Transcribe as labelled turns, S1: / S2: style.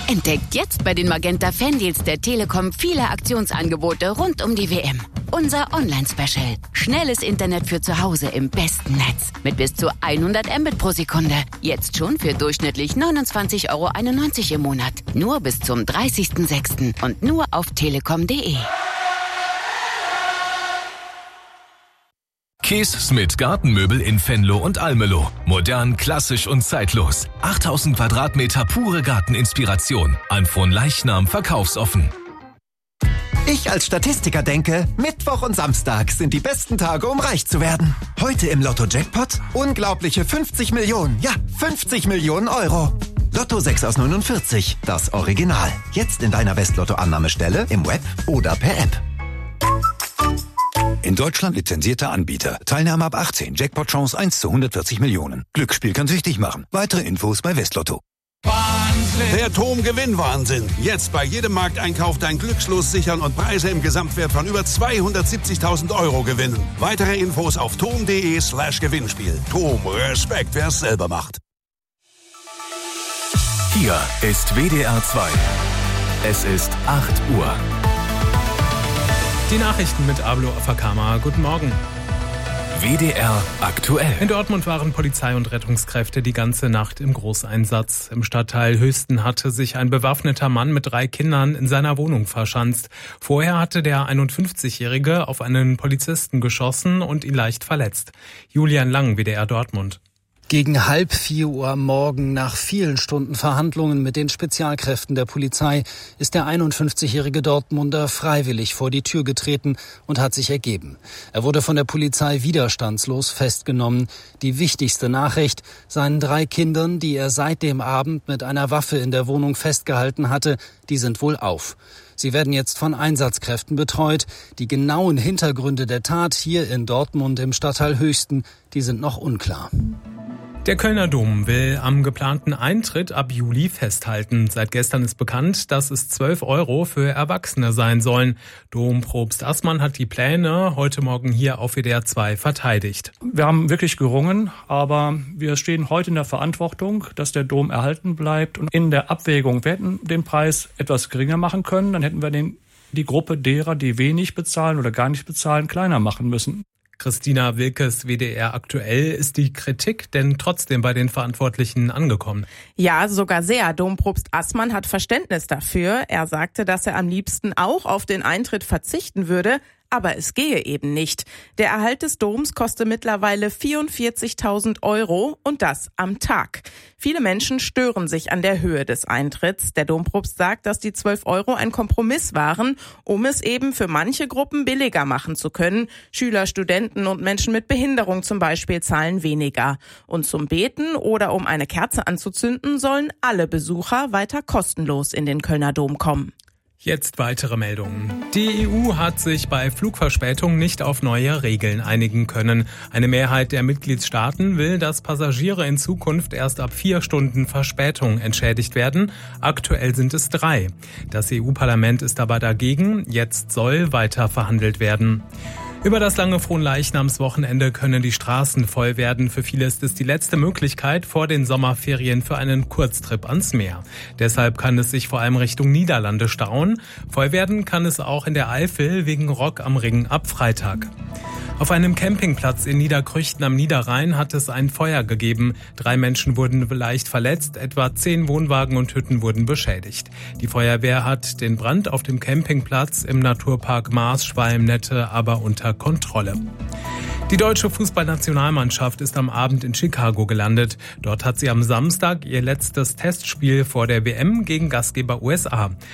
S1: Entdeckt jetzt bei den Magenta Fandeals der Telekom viele Aktionsangebote rund um die WM. Unser Online-Special. Schnelles Internet für zu Hause im besten Netz. Mit bis zu 100 Mbit pro Sekunde. Jetzt schon für durchschnittlich 29,91 € im Monat. Nur bis zum 30.06. und nur auf telekom.de.
S2: Kees Smith Gartenmöbel in Venlo und Almelo. Modern, klassisch und zeitlos. 8000 Quadratmeter pure Garteninspiration. An Fronleichnam verkaufsoffen.
S3: Ich als Statistiker denke, Mittwoch und Samstag sind die besten Tage, um reich zu werden. Heute im Lotto-Jackpot unglaubliche 50 Millionen. Ja, 50 Millionen Euro. Lotto 6 aus 49, das Original. Jetzt in deiner Westlotto-Annahmestelle, im Web oder per App.
S4: In Deutschland lizenzierter Anbieter. Teilnahme ab 18. Jackpot-Chance 1 zu 140 Millionen. Glücksspiel kann süchtig machen. Weitere Infos bei Westlotto.
S5: Wahnsinn! Der TOM-Gewinn-Wahnsinn. Jetzt bei jedem Markteinkauf dein Glückslos sichern und Preise im Gesamtwert von über 270.000 € gewinnen. Weitere Infos auf tom.de/Gewinnspiel. TOM, Respekt, wer es selber macht.
S2: Hier ist WDR 2. Es ist 8 Uhr.
S6: Die Nachrichten mit Ablo Afakama. Guten Morgen.
S2: WDR aktuell.
S6: In Dortmund waren Polizei und Rettungskräfte die ganze Nacht im Großeinsatz. Im Stadtteil Höchsten hatte sich ein bewaffneter Mann mit 3 Kindern in seiner Wohnung verschanzt. Vorher hatte der 51-Jährige auf einen Polizisten geschossen und ihn leicht verletzt. Julian Lang, WDR Dortmund.
S7: Gegen 3:30 Uhr am Morgen, nach vielen Stunden Verhandlungen mit den Spezialkräften der Polizei, ist der 51-jährige Dortmunder freiwillig vor die Tür getreten und hat sich ergeben. Er wurde von der Polizei widerstandslos festgenommen. Die wichtigste Nachricht: seinen 3 Kindern, die er seit dem Abend mit einer Waffe in der Wohnung festgehalten hatte, die sind wohlauf. Sie werden jetzt von Einsatzkräften betreut. Die genauen Hintergründe der Tat hier in Dortmund im Stadtteil Höchsten, die sind noch unklar.
S6: Der Kölner Dom will am geplanten Eintritt ab Juli festhalten. Seit gestern ist bekannt, dass es 12 € für Erwachsene sein sollen. Dompropst Assmann hat die Pläne heute Morgen hier auf WDR 2 verteidigt.
S8: Wir haben wirklich gerungen, aber wir stehen heute in der Verantwortung, dass der Dom erhalten bleibt. Und in der Abwägung, wir hätten den Preis etwas geringer machen können, dann hätten wir die Gruppe derer, die wenig bezahlen oder gar nicht bezahlen, kleiner machen müssen.
S6: Christina Wilkes, WDR aktuell. Ist die Kritik denn trotzdem bei den Verantwortlichen angekommen?
S9: Ja, sogar sehr. Dompropst Assmann hat Verständnis dafür. Er sagte, dass er am liebsten auch auf den Eintritt verzichten würde, aber es gehe eben nicht. Der Erhalt des Doms kostet mittlerweile 44.000 € und das am Tag. Viele Menschen stören sich an der Höhe des Eintritts. Der Dompropst sagt, dass die 12 € ein Kompromiss waren, um es eben für manche Gruppen billiger machen zu können. Schüler, Studenten und Menschen mit Behinderung zum Beispiel zahlen weniger. Und zum Beten oder um eine Kerze anzuzünden, sollen alle Besucher weiter kostenlos in den Kölner Dom kommen.
S6: Jetzt weitere Meldungen. Die EU hat sich bei Flugverspätungen nicht auf neue Regeln einigen können. Eine Mehrheit der Mitgliedstaaten will, dass Passagiere in Zukunft erst ab 4 Stunden Verspätung entschädigt werden. Aktuell sind es 3. Das EU-Parlament ist aber dagegen. Jetzt soll weiter verhandelt werden. Über das lange Fronleichnamswochenende können die Straßen voll werden. Für viele ist es die letzte Möglichkeit vor den Sommerferien für einen Kurztrip ans Meer. Deshalb kann es sich vor allem Richtung Niederlande stauen. Voll werden kann es auch in der Eifel wegen Rock am Ring ab Freitag. Auf einem Campingplatz in Niederkrüchten am Niederrhein hat es ein Feuer gegeben. 3 Menschen wurden leicht verletzt, etwa 10 Wohnwagen und Hütten wurden beschädigt. Die Feuerwehr hat den Brand auf dem Campingplatz im Naturpark Maas-Schwalm-Nette aber unter Kontrolle. Die deutsche Fußballnationalmannschaft ist am Abend in Chicago gelandet. Dort hat sie am Samstag ihr letztes Testspiel vor der WM gegen Gastgeber USA.